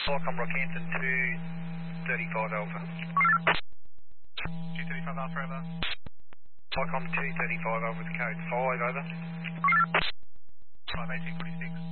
Qualcomm Rockhampton 235 Alpha. 235 Alpha, over. Qualcomm 235 Alpha with code 5, over. 51846.